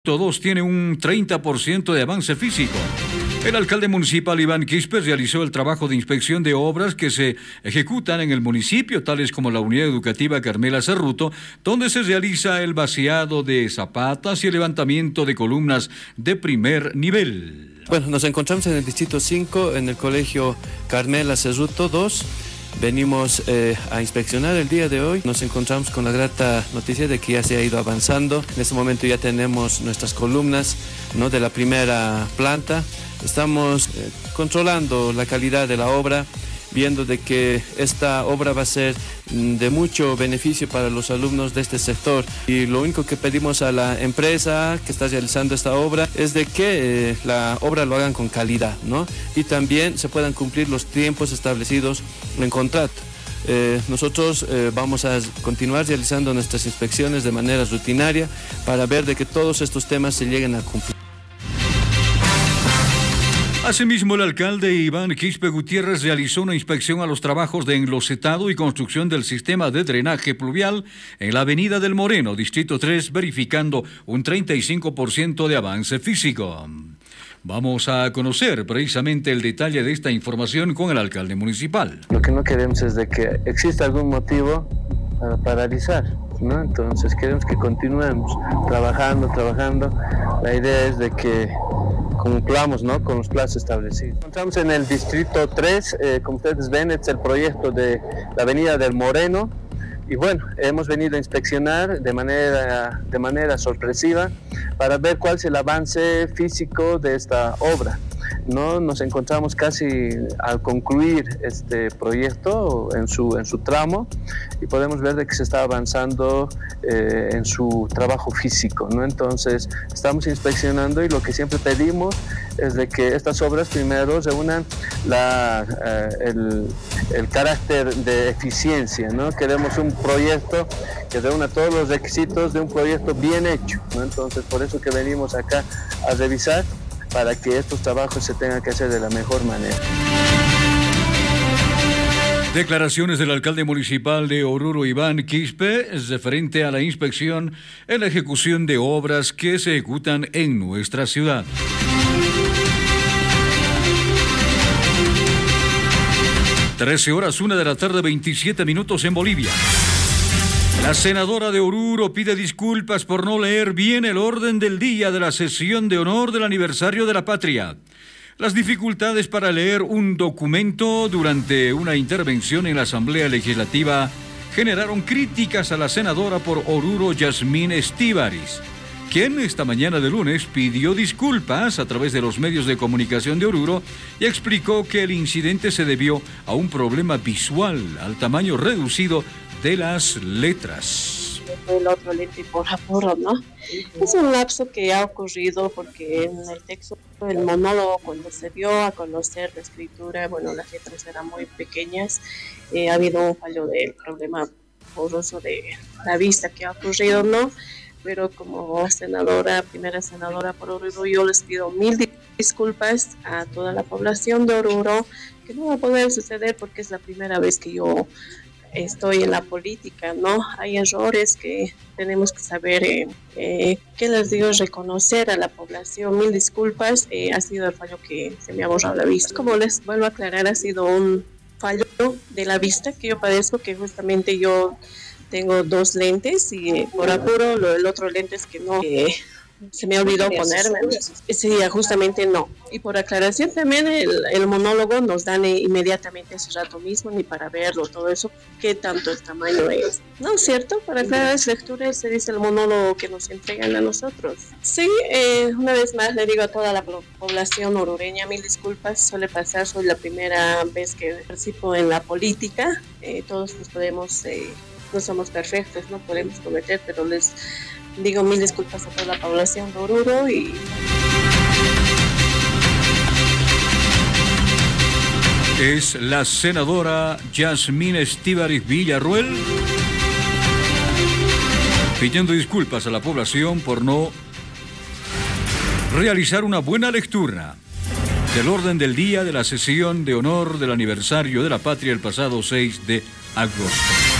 Todos tienen un 30% de avance físico. El alcalde municipal Iván Quispe realizó el trabajo de inspección de obras que se ejecutan en el municipio, tales como la unidad educativa Carmela Cerruto, donde se realiza el vaciado de zapatas y el levantamiento de columnas de primer nivel. Bueno, nos encontramos en el distrito 5, en el colegio Carmela Cerruto 2. Venimos a inspeccionar el día de hoy. Nos encontramos con la grata noticia de que ya se ha ido avanzando. En este momento ya tenemos nuestras columnas, ¿no?, de la primera planta. Estamos controlando la calidad de la obra, viendo de que esta obra va a ser de mucho beneficio para los alumnos de este sector. Y lo único que pedimos a la empresa que está realizando esta obra es de que la obra lo hagan con calidad, ¿no? Y también se puedan cumplir los tiempos establecidos en contrato. Nosotros vamos a continuar realizando nuestras inspecciones de manera rutinaria para ver de que todos estos temas se lleguen a cumplir. Asimismo, el alcalde Iván Quispe Gutiérrez realizó una inspección a los trabajos de enlosetado y construcción del sistema de drenaje pluvial en la avenida del Moreno, distrito 3, verificando un 35% de avance físico. Vamos a conocer precisamente el detalle de esta información con el alcalde municipal. Lo que no queremos es de que exista algún motivo para paralizar, ¿no? Entonces queremos que continuemos trabajando. La idea es de que cumplamos, ¿no?, con los plazos establecidos. Encontramos en el distrito 3, como ustedes ven, es el proyecto de la avenida del Moreno. Y bueno, hemos venido a inspeccionar de manera sorpresiva para ver cuál es el avance físico de esta obra, ¿no? Nos encontramos casi al concluir este proyecto en su tramo y podemos ver de que se está avanzando en su trabajo físico, ¿no? Entonces estamos inspeccionando y lo que siempre pedimos es de que estas obras primero reúnan el carácter de eficiencia, ¿no? Queremos un proyecto que reúna todos los requisitos de un proyecto bien hecho, ¿no? Entonces por eso que venimos acá a revisar para que estos trabajos se tengan que hacer de la mejor manera. Declaraciones del alcalde municipal de Oruro, Iván Quispe, referente a la inspección en la ejecución de obras que se ejecutan en nuestra ciudad. 13:01 de la tarde, 27 minutos en Bolivia. La senadora de Oruro pide disculpas por no leer bien el orden del día de la sesión de honor del aniversario de la patria. Las dificultades para leer un documento durante una intervención en la Asamblea Legislativa generaron críticas a la senadora por Oruro, Yasmín Estíbariz, quien esta mañana de lunes pidió disculpas a través de los medios de comunicación de Oruro y explicó que el incidente se debió a un problema visual al tamaño reducido de las letras. El otro lente por apuro, ¿no? Es un lapso que ha ocurrido porque en el texto, el monólogo, cuando se dio a conocer la escritura, bueno, las letras eran muy pequeñas, ha habido un fallo del problema borroso de la vista que ha ocurrido, ¿no? Pero como senadora, primera senadora por Oruro, yo les pido mil disculpas a toda la población de Oruro, que no va a poder suceder porque es la primera vez que yo estoy en la política, ¿no? Hay errores que tenemos que saber, ¿qué les digo? Reconocer a la población. Mil disculpas, ha sido el fallo que se me ha borrado la vista. Como les vuelvo a aclarar, ha sido un fallo de la vista que yo padezco, que justamente yo tengo dos lentes y por apuro el otro lente es que no... se me olvidó ponerme, ese día justamente no. Y por aclaración también el monólogo nos dan inmediatamente ese rato mismo, ni para verlo, todo eso, qué tanto el tamaño es. ¿No es cierto? Para aclarar las lecturas se dice el monólogo que nos entregan a nosotros. Sí, una vez más le digo a toda la población orureña, mil disculpas, suele pasar, soy la primera vez que participo en la política, todos nos podemos, no somos perfectos, no podemos cometer, pero les digo mil disculpas a toda la población de Oruro y... Es la senadora Yasmín Estíbariz Villarruel pidiendo disculpas a la población por no realizar una buena lectura del orden del día de la sesión de honor del aniversario de la patria el pasado 6 de agosto.